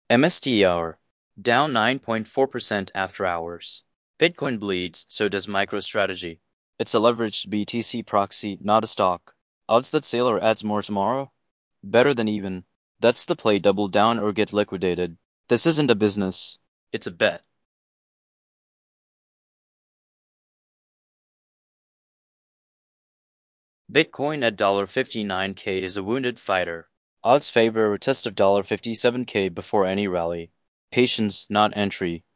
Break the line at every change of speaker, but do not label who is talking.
MSTR, down 9.4% after hours. Bitcoin bleeds, so does MicroStrategy. It's a leveraged BTC proxy, not a stock. Odds that Sailor adds more tomorrow? Better than even. That's the play, double down or get liquidated. This isn't a business. It's a bet. Bitcoin at $59K is a wounded fighter. Odds favor a test of $57K before any rally. Patience, not entry.